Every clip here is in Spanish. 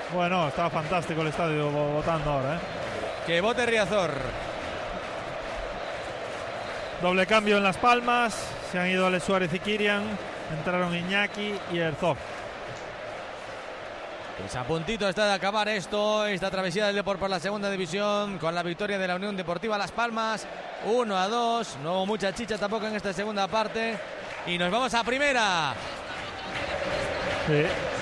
Bueno, estaba fantástico el estadio votando ahora, ¿eh? Que vote Riazor. Doble cambio en Las Palmas. Se han ido Alex Suárez y Kirian. Entraron Iñaki y Herzog. Pues a puntito está de acabar esta travesía del Depor por la segunda división, con la victoria de la Unión Deportiva Las Palmas, 1-2. No hubo mucha chicha tampoco en esta segunda parte. Y nos vamos a primera. Sí.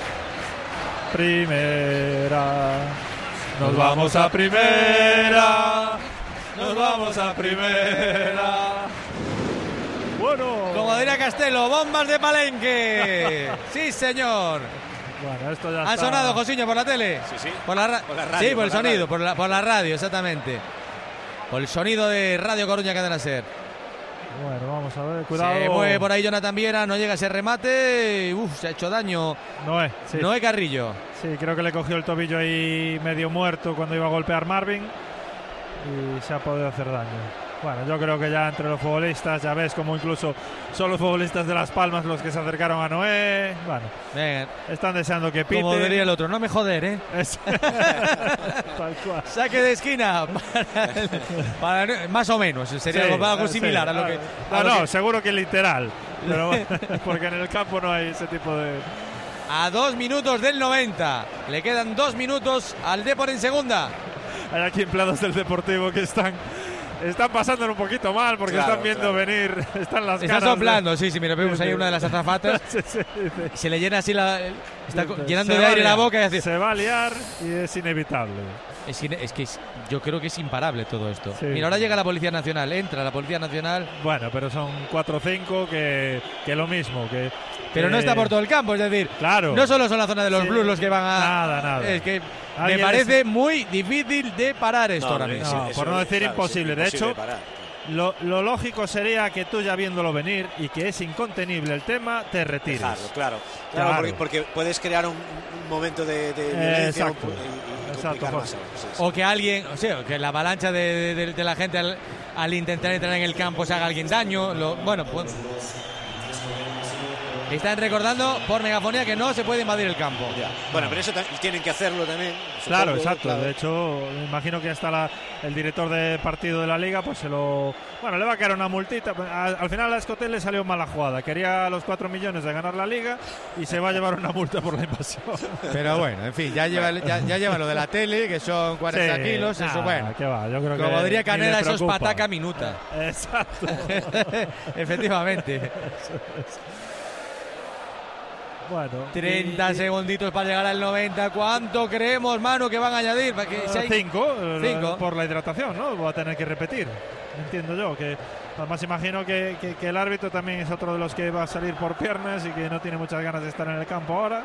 Primera. Nos vamos a primera. Nos vamos a primera. Bueno. Como diría Castelo, bombas de Palenque. Sí, señor. Bueno, esto ya ¿Ha está... sonado, Josiño, por la tele? Sí. Por la radio. Sí, por el sonido, por la radio, exactamente. Por el sonido de Radio Coruña Cadena Ser. Bueno, vamos a ver, cuidado. Se mueve por ahí Jonathan Viera, no llega ese remate. Se ha hecho daño. Noé, sí. Noé Carrillo. Sí, creo que le cogió el tobillo ahí medio muerto cuando iba a golpear Marvin. Y se ha podido hacer daño. Bueno, yo creo que ya entre los futbolistas, ya ves como incluso son los futbolistas de Las Palmas los que se acercaron a Noé. Bueno, venga, están deseando que pite. Como diría el otro, no me joder, ¿eh? Tal cual. Saque de esquina. Más o menos, sería algo similar a lo que... No, seguro que literal. Pero porque en el campo no hay ese tipo de... A 2 minutos del 90. Le quedan 2 minutos al Depor en segunda. Hay aquí empleados del Deportivo que están pasándolo un poquito mal porque están viendo venir, están las caras. Está soplando, sí, mira, vemos ahí una de las azafatas. Sí. Se le llena así está llenando de aire la boca y decir, se va a liar y es inevitable. Es que yo creo que es imparable todo esto. Sí. Mira, ahora llega la Policía Nacional, entra la Policía Nacional. Bueno, pero son 4 o 5 que lo mismo. Pero no está por todo el campo, es decir, claro. No solo son la zona de los Blues los que van a... Nada. Es que me parece muy difícil de parar esto ahora mismo. Por no decir imposible. De hecho, lo lógico sería que tú ya viéndolo venir y que es incontenible el tema, te retires. Claro. Porque puedes crear un momento de violencia. Exacto. Más. Sí. O que alguien, que la avalancha de la gente al intentar entrar en el campo se haga alguien daño. Pues están recordando por megafonía que no se puede invadir el campo. Bueno, pero eso tienen que hacerlo también. Claro, exacto. Claro. De hecho, me imagino que hasta el director de partido de la liga, pues le va a caer una multita. Al final a Escotel le salió mala jugada. Quería los 4 millones de ganar la liga y se va a llevar una multa por la invasión. Pero bueno, en fin, ya lleva lo de la tele, que son 40 kilos. Eso, bueno. ¿Qué va? Yo creo como que diría Canela, eso es pataca minuta. Exacto. Efectivamente. Bueno, 30 segunditos para llegar al 90. ¿Cuánto creemos, Manu, que van a añadir? 5 por la hidratación, ¿no? Voy a tener que repetir. Entiendo yo que además imagino que el árbitro también es otro de los que va a salir por piernas y que no tiene muchas ganas de estar en el campo ahora.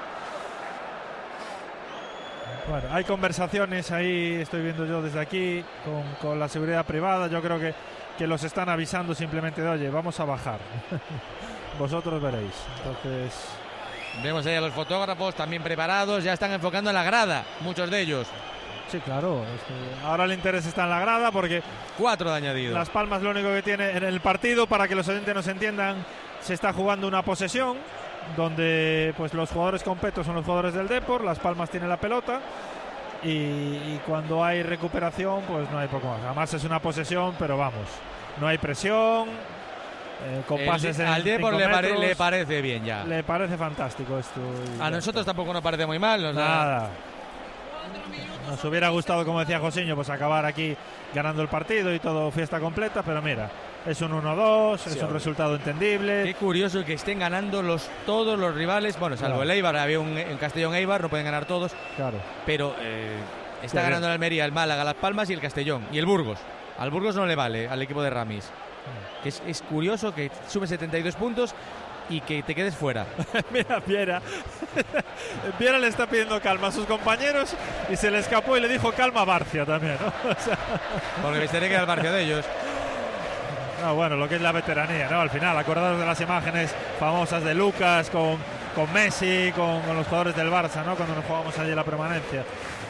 Bueno, hay conversaciones ahí, estoy viendo yo desde aquí con la seguridad privada. Yo creo que los están avisando simplemente de, oye, vamos a bajar. Vosotros veréis. Entonces... Vemos ahí a los fotógrafos también preparados, ya están enfocando en la grada, muchos de ellos. Sí, claro. Ahora el interés está en la grada porque 4 de añadido. Las Palmas lo único que tiene en el partido, para que los oyentes nos entiendan, se está jugando una posesión donde pues los jugadores completos son los jugadores del Depor, Las Palmas tiene la pelota y cuando hay recuperación pues no hay poco más. Además es una posesión, pero vamos, no hay presión. Con pases al Depor le parece bien ya. Le parece fantástico esto. A nosotros tampoco nos parece muy mal. Nada. Nos hubiera gustado, como decía Josiño, pues acabar aquí ganando el partido y todo fiesta completa, pero mira, es un 1-2, es un resultado entendible. Qué curioso que estén ganando todos los rivales, bueno, salvo el Eibar, había un Castellón-Eibar, no pueden ganar todos. Claro. Pero está ganando el Almería, el Málaga, Las Palmas y el Castellón. Y el Burgos. Al Burgos no le vale, al equipo de Ramis. Que es curioso que sube 72 puntos y que te quedes fuera. Mira, Piera le está pidiendo calma a sus compañeros y se le escapó y le dijo calma a Barcia también, ¿no? Porque me tiene que dar Barcia de ellos. No, bueno, lo que es la veteranía, ¿no? Al final, acordaros de las imágenes famosas de Lucas con Messi, con los jugadores del Barça, ¿no? Cuando nos jugamos allí la permanencia.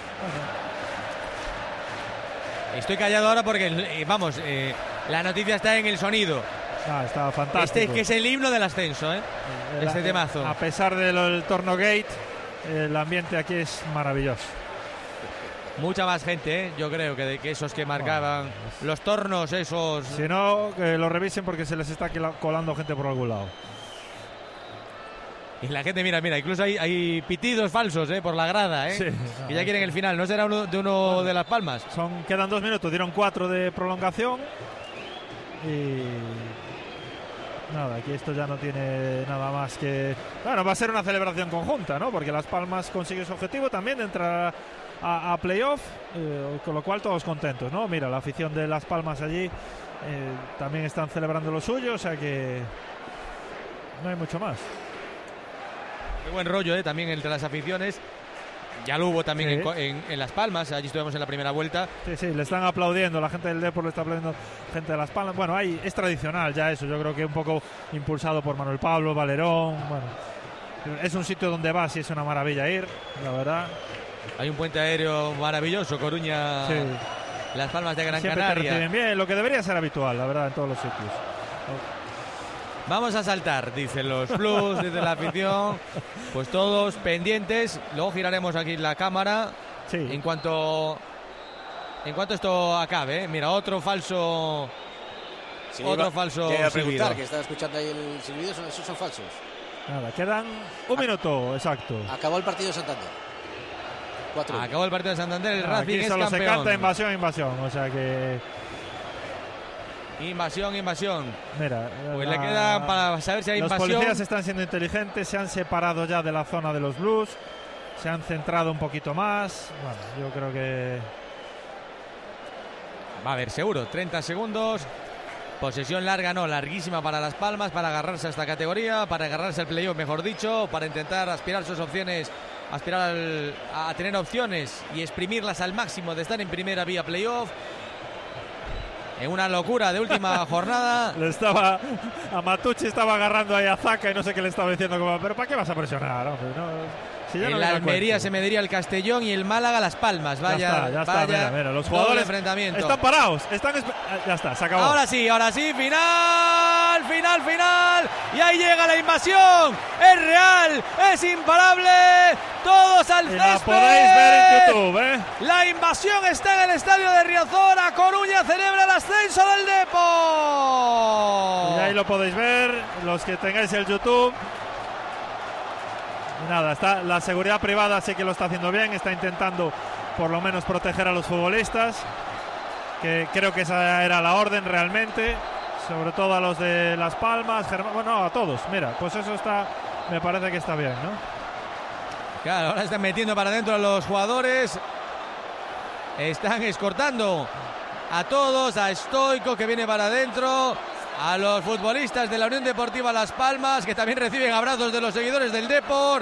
Estoy callado ahora porque, la noticia está en el sonido. Está fantástico. Que es el himno del ascenso, este temazo. A pesar del Tornogate, el ambiente aquí es maravilloso. Mucha más gente, yo creo, que esos que marcaban los tornos, esos. Si no, que lo revisen porque se les está colando gente por algún lado. Y la gente, mira, incluso hay pitidos falsos por la grada, Sí, que ya quieren el final. ¿No será uno de Las Palmas? Quedan 2 minutos, dieron 4 de prolongación. Y nada, aquí esto ya no tiene nada más que... Bueno, va a ser una celebración conjunta, ¿no? Porque Las Palmas consigue su objetivo también de entrar a playoff, con lo cual todos contentos, ¿no? Mira, la afición de Las Palmas allí también están celebrando lo suyo, o sea que no hay mucho más. Qué buen rollo, también entre las aficiones. Ya lo hubo también sí. en Las Palmas, allí estuvimos en la primera vuelta. Sí, le están aplaudiendo, la gente del Depor le está aplaudiendo, gente de Las Palmas. Bueno, es tradicional ya eso, yo creo que un poco impulsado por Manuel Pablo, Valerón. Bueno, es un sitio donde vas y es una maravilla ir, la verdad. Hay un puente aéreo maravilloso, Coruña, sí. Las Palmas de Gran Siempre Canaria. te reciben bien, lo que debería ser habitual, la verdad, en todos los sitios. Vamos a saltar, dicen los Blues, dice la afición. Pues todos pendientes. Luego giraremos aquí la cámara. Sí. En cuanto esto acabe. Mira, otro falso. Sí, falso. Te iba a preguntar, silbido. que estaba escuchando ahí el silbido. Esos son falsos. Nada, quedan un minuto exacto. Acabó el partido de Santander. 4. Acabó el partido de Santander. El Racing aquí es solo campeón. se canta invasión. O sea que. Invasión. Mira, pues le queda para saber si hay los invasión. Los policías están siendo inteligentes, se han separado ya de la zona de los Blues, se han centrado un poquito más. Bueno, yo creo que va a haber seguro 30 segundos. Posesión larga, no, larguísima para Las Palmas, para agarrarse a esta categoría, para agarrarse al playoff, mejor dicho, para intentar aspirar sus opciones, a tener opciones y exprimirlas al máximo de estar en primera vía playoff. En una locura de última jornada. A Matucci estaba agarrando ahí a Zaca y no sé qué le estaba diciendo, como, pero ¿para qué vas a presionar? Hombre? Si en la Almería se mediría el Castellón y el Málaga Las Palmas. Vaya, ya está, mira, los jugadores enfrentamiento. Están parados, ya está, se acabó. Ahora sí, final. Y ahí llega la invasión. Es real, es imparable. Todos al césped. La podéis ver en YouTube, La invasión está en el estadio de Riazor. A Coruña celebra el ascenso del Depor. Y ahí lo podéis ver, los que tengáis el YouTube. Y nada, la seguridad privada sí que lo está haciendo bien, está intentando por lo menos proteger a los futbolistas, que creo que esa era la orden realmente, sobre todo a los de Las Palmas, bueno, a todos. Mira, pues eso me parece que está bien, ¿no? Claro, ahora están metiendo para adentro a los jugadores, están escortando a todos, a Stoico que viene para adentro, a los futbolistas de la Unión Deportiva Las Palmas, que también reciben abrazos de los seguidores del Depor.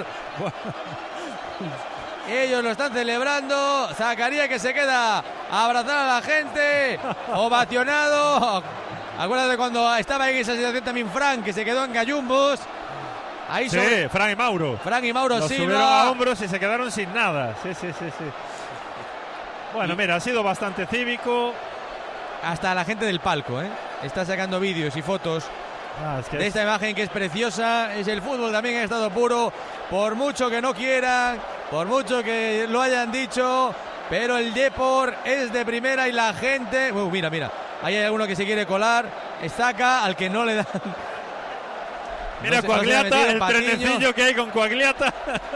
Ellos lo están celebrando. Zacarías, que se queda a abrazar a la gente, ovacionado. Acuérdate cuando estaba en esa situación también Frank, que se quedó en gallumbos. Ahí sí, Frank y Mauro Silva. Subieron a hombros y se quedaron sin nada. Sí. Bueno, mira, ha sido bastante cívico. Hasta la gente del palco, está sacando vídeos y fotos de esta imagen que es preciosa. Es el fútbol también en estado puro, por mucho que no quieran, por mucho que lo hayan dicho, pero el Depor es de primera y la gente... mira, ahí hay alguno que se quiere colar, estaca al que no le dan... Mira, Coagliata, el trenecillo que hay con Coagliata.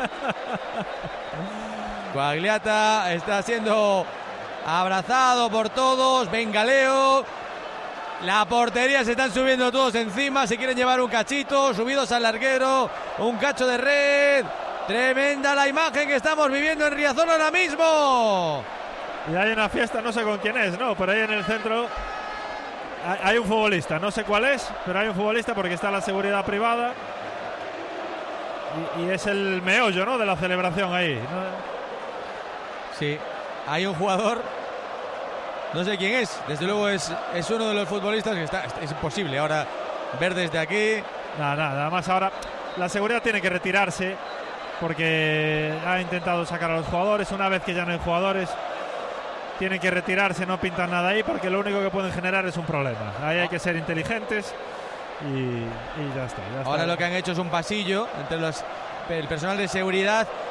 Coagliata está siendo abrazado por todos, bengaleo. La portería, se están subiendo todos encima, se quieren llevar un cachito, subidos al larguero, un cacho de red. Tremenda la imagen que estamos viviendo en Riazor ahora mismo. Y hay una fiesta, no sé con quién es, ¿no? Pero ahí en el centro hay un futbolista, no sé cuál es, pero hay un futbolista porque está la seguridad privada. Y es el meollo, ¿no?, de la celebración ahí, ¿no? Sí, hay un jugador, no sé quién es, desde luego es uno de los futbolistas que es imposible ahora ver desde aquí. Nada más ahora la seguridad tiene que retirarse porque ha intentado sacar a los jugadores. Una vez que ya no hay jugadores, tienen que retirarse, no pintan nada ahí porque lo único que pueden generar es un problema. Ahí hay que ser inteligentes y ya está. Ahora lo que han hecho es un pasillo entre el personal de seguridad